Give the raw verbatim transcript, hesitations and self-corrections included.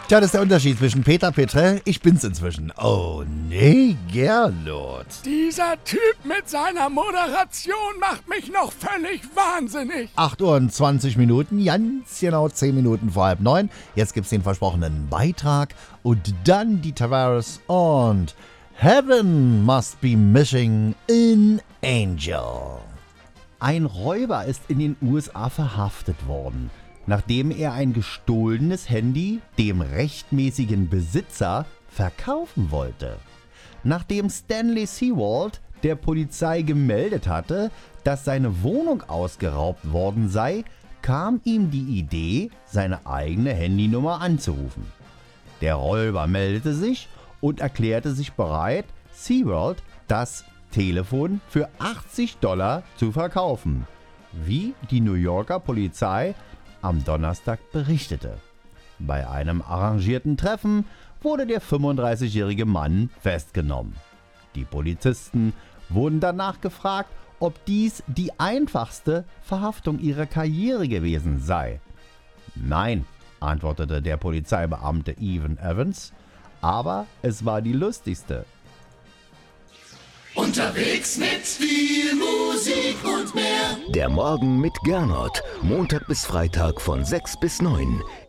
Tja, das ist der Unterschied zwischen Peter Petrell, ich bin's inzwischen. Oh nee, Gernot. Dieser Typ mit seiner Moderation macht mich noch völlig wahnsinnig. acht Uhr und zwanzig Minuten, ganz genau zehn Minuten vor halb neun. Jetzt gibt's den versprochenen Beitrag und dann die Tavares und Heaven Must Be Missing an Angel. Ein Räuber ist in den U S A verhaftet worden, nachdem er ein gestohlenes Handy dem rechtmäßigen Besitzer verkaufen wollte. Nachdem Stanley Sewald der Polizei gemeldet hatte, dass seine Wohnung ausgeraubt worden sei, kam ihm die Idee, seine eigene Handynummer anzurufen. Der Räuber meldete sich und erklärte sich bereit, Sewald das Telefon für achtzig Dollar zu verkaufen, wie die New Yorker Polizei am Donnerstag berichtete. Bei einem arrangierten Treffen wurde der fünfunddreißigjährige Mann festgenommen. Die Polizisten wurden danach gefragt, ob dies die einfachste Verhaftung ihrer Karriere gewesen sei. Nein, antwortete der Polizeibeamte Evan Evans, aber es war die lustigste. Unterwegs mit viel Musik und mehr. Der Morgen mit Gernot. Montag bis Freitag von sechs bis neun.